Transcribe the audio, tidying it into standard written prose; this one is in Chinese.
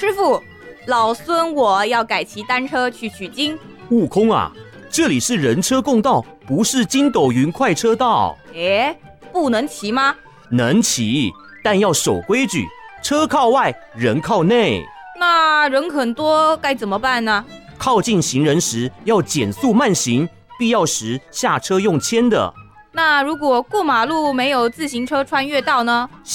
师傅，老孙我要改骑单车去取经。 悟空啊，这里是人车共道，不是筋斗云快车道。 不能骑吗？ 能骑，但要守规矩，车靠外，人靠内。 那人很多该怎么办呢？ 靠近行人时要减速慢行，必要时下车用牵的。 那如果过马路没有自行车穿越道呢？